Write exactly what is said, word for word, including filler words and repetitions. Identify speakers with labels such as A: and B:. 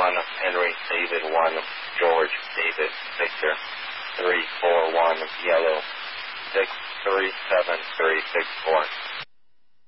A: one, Henry, David, one, George, David, Victor, three, four, one, Yellow, six, three, seven, three, six, four.